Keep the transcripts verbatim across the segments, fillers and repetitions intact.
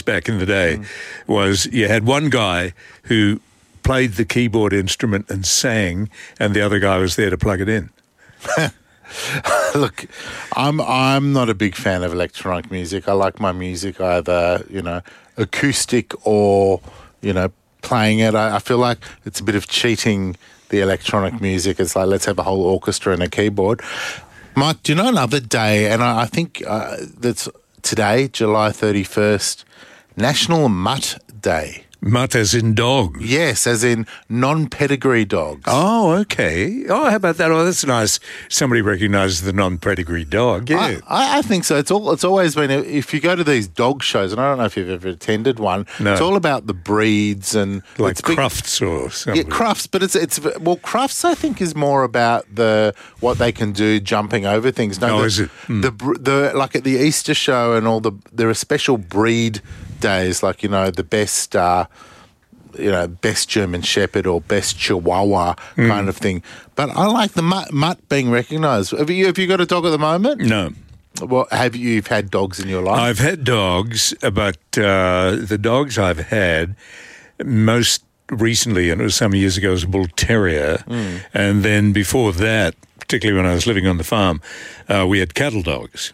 back in the day mm. was you had one guy who played the keyboard instrument and sang, and the other guy was there to plug it in. Look, I'm I'm not a big fan of electronic music. I like my music either, you know, acoustic or, you know, playing it. I, I feel like it's a bit of cheating the electronic music. It's like, let's have a whole orchestra and a keyboard. Mike, do you know another day, and I, I think uh, that's today, July thirty-first, National Mutt Day. Mutt as in dog? Yes, as in non-pedigree dogs. Oh, okay. Oh, how about that? Oh, that's nice. Somebody recognises the non-pedigree dog, yeah. I, I think so. It's all. It's always been, if you go to these dog shows, and I don't know if you've ever attended one, no. It's all about the breeds and... Like it's big, Crufts or something. Yeah, Crufts, but it's, it's well, Crufts I think is more about the what they can do jumping over things. No, oh, the, is it? Mm. The, the, like at the Easter show and all the, there are special breed days, like, you know, the best... Uh, you know, best German Shepherd or best Chihuahua mm. kind of thing. But I like the mutt, mutt being recognised. Have you, have you got a dog at the moment? No. Well, have you you've had dogs in your life? I've had dogs, but uh, the dogs I've had most recently, and it was some years ago, was a Bull Terrier. Mm. And then before that, particularly when I was living on the farm, uh, we had cattle dogs.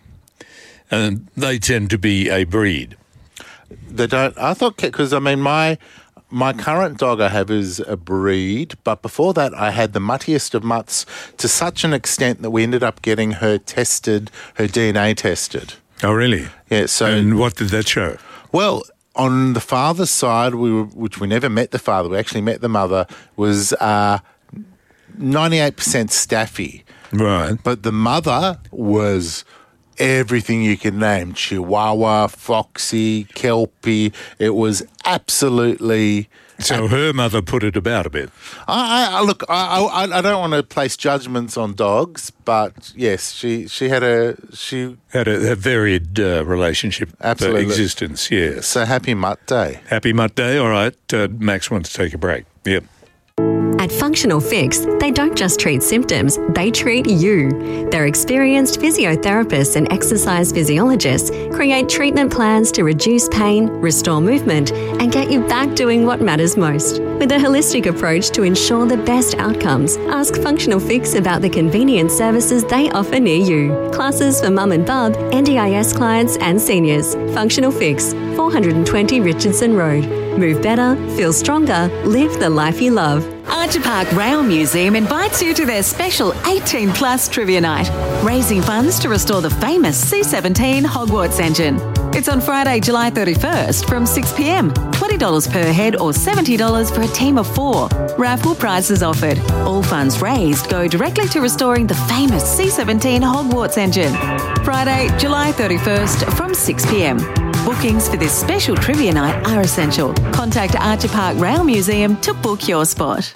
And they tend to be a breed. They don't... I thought... Because, I mean, my... My current dog I have is a breed, but before that I had the muttiest of mutts to such an extent that we ended up getting her tested, her D N A tested. Oh, really? Yeah. So, and what did that show? Well, on the father's side, we were, which we never met the father, we actually met the mother, was uh, ninety-eight percent Staffy. Right. But the mother was... everything you can name, Chihuahua, Foxy, Kelpie. It was absolutely... So her mother put it about a bit. I, I look, I, I, I don't want to place judgments on dogs, but yes, she, she had a... she Had a, a varied uh, relationship absolutely. existence, yes. So happy Mutt Day. Happy Mutt Day, all right. Uh, Max wants to take a break. Yep. At Functional Fix, they don't just treat symptoms, they treat you. Their experienced physiotherapists and exercise physiologists create treatment plans to reduce pain, restore movement, and get you back doing what matters most. With a holistic approach to ensure the best outcomes, ask Functional Fix about the convenient services they offer near you. Classes for mum and bub, N D I S clients and seniors. Functional Fix, four twenty Richardson Road. Move better, feel stronger, live the life you love. Archer Park Rail Museum invites you to their special eighteen plus Trivia Night, raising funds to restore the famous C seventeen Hogwarts engine. It's on Friday, July thirty-first from six p m. twenty dollars per head or seventy dollars for a team of four. Raffle prizes offered. All funds raised go directly to restoring the famous C seventeen Hogwarts engine. Friday, July thirty-first from six p m. Bookings for this special trivia night are essential. Contact Archer Park Rail Museum to book your spot.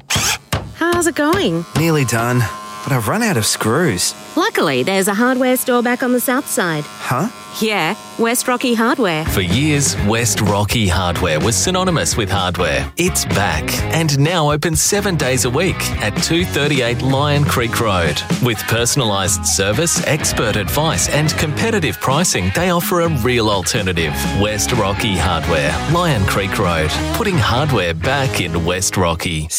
How's it going? Nearly done, but I've run out of screws. Luckily, there's a hardware store back on the south side. Huh? Yeah, West Rocky Hardware. For years, West Rocky Hardware was synonymous with hardware. It's back and now open seven days a week at two thirty-eight Lion Creek Road. With personalised service, expert advice and competitive pricing, they offer a real alternative. West Rocky Hardware, Lion Creek Road, putting hardware back in West Rocky.